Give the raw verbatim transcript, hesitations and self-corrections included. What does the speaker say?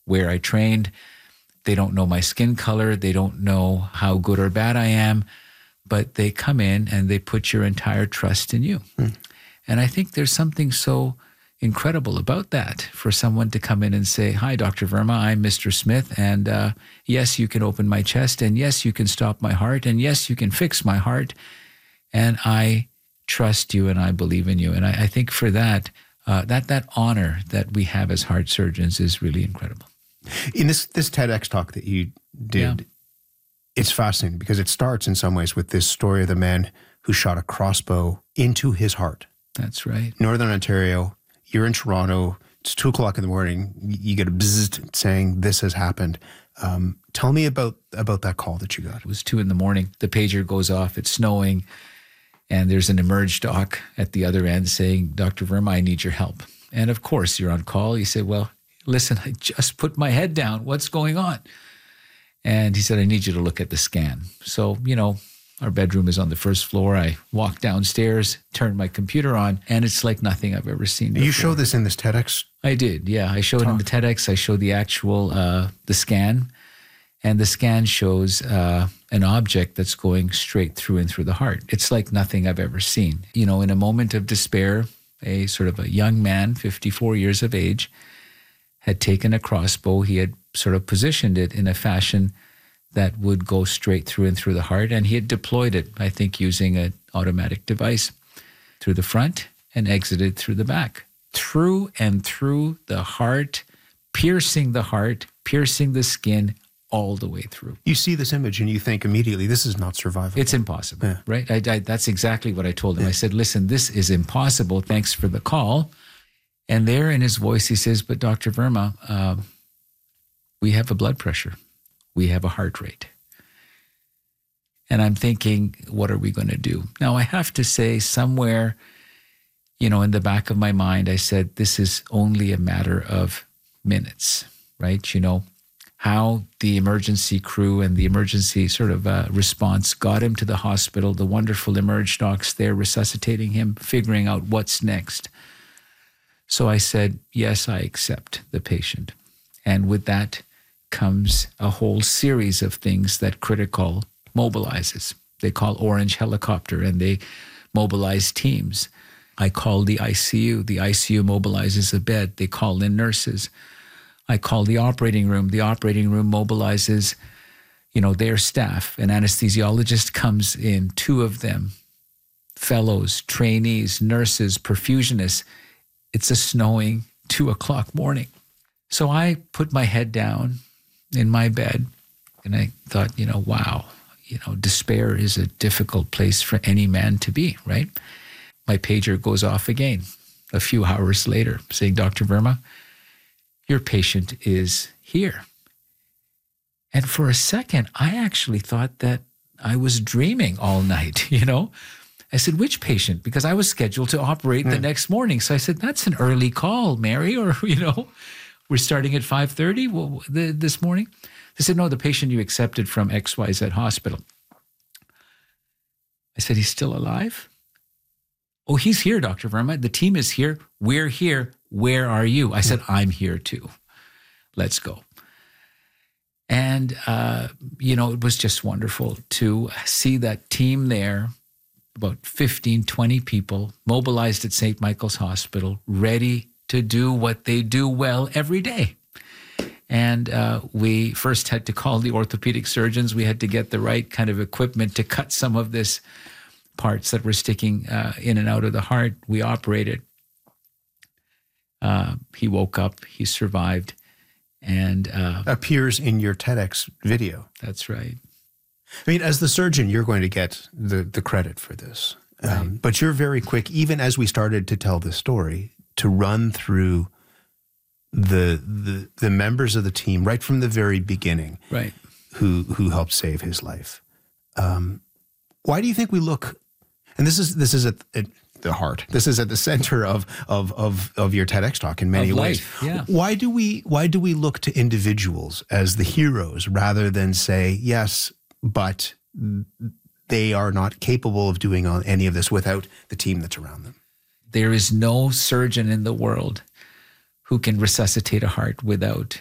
where I trained. They don't know my skin color. They don't know how good or bad I am, but they come in and they put your entire trust in you. Mm. And I think there's something so incredible about that, for someone to come in and say, hi, Doctor Verma, I'm Mister Smith, and uh, yes, you can open my chest, and yes, you can stop my heart, and yes, you can fix my heart, and I trust you and I believe in you. And I, I think for that, uh, that that honor that we have as heart surgeons is really incredible. In this, this TEDx talk that you did, yeah. It's fascinating because it starts in some ways with this story of the man who shot a crossbow into his heart. That's right. Northern Ontario. You're in Toronto, it's two o'clock in the morning, you get a bzzzt saying this has happened. Um, tell me about, about that call that you got. It was two in the morning. The pager goes off, it's snowing, and there's an emerge doc at the other end saying, Doctor Verma, I need your help. And of course, you're on call. You say, well, listen, I just put my head down. What's going on? And he said, I need you to look at the scan. So, you know, our bedroom is on the first floor. I walk downstairs, turn my computer on, and it's like nothing I've ever seen before. You showed this in this TEDx? I did, yeah. I showed talk. it in the TEDx. I showed the actual, uh, the scan. And the scan shows uh, an object that's going straight through and through the heart. It's like nothing I've ever seen. You know, in a moment of despair, a sort of a young man, fifty-four years of age, had taken a crossbow. He had sort of positioned it in a fashion that would go straight through and through the heart. And he had deployed it, I think, using an automatic device through the front and exited through the back. Through and through the heart, piercing the heart, piercing the skin, all the way through. You see this image and you think immediately, this is not survivable. It's impossible, yeah. right? I, I, that's exactly what I told him. Yeah. I said, listen, this is impossible. Thanks for the call. And there in his voice, he says, but Doctor Verma, uh, we have a blood pressure. We have a heart rate. And I'm thinking, what are we going to do? Now, I have to say somewhere, you know, in the back of my mind, I said, this is only a matter of minutes, right? You know, how the emergency crew and the emergency sort of uh, response got him to the hospital, the wonderful emerge docs there resuscitating him, figuring out what's next. So I said, yes, I accept the patient. And with that comes a whole series of things that Critical mobilizes. They call Orange Helicopter and they mobilize teams. I call the I C U. The I C U mobilizes a bed. They call in nurses. I call the operating room. The operating room mobilizes, you know, their staff. An anesthesiologist comes in, two of them, fellows, trainees, nurses, perfusionists. It's a snowing two o'clock morning. So I put my head down in my bed and I thought, you know, wow, you know, despair is a difficult place for any man to be, right? My pager goes off again a few hours later saying, Doctor Verma, your patient is here. And for a second, I actually thought that I was dreaming all night, you know? I said, which patient? Because I was scheduled to operate mm. the next morning. So I said, that's an early call, Mary, or, you know, we're starting at five thirty well, the, this morning. They said, no, the patient you accepted from X Y Z hospital. I said, he's still alive? Oh, he's here, Doctor Verma. The team is here. We're here. Where are you? I said, I'm here too. Let's go. And, uh, you know, it was just wonderful to see that team there, about fifteen, twenty people mobilized at Saint Michael's Hospital, ready to do what they do well every day. And uh, we first had to call the orthopedic surgeons. We had to get the right kind of equipment to cut some of this parts that were sticking uh, in and out of the heart. We operated. Uh, he woke up, he survived, and uh, appears in your TEDx video. That's right. I mean, as the surgeon, you're going to get the, the credit for this. Right. Um, but you're very quick, even as we started to tell this story, to run through the the the members of the team right from the very beginning, right, who who helped save his life. Um, why do you think we look? And this is this is at, at the heart. This is at the center of of of of your TEDx talk in many of ways. Life, yeah. Why do we why do we look to individuals as the heroes rather than say yes, but they are not capable of doing any of this without the team that's around them? There is no surgeon in the world who can resuscitate a heart without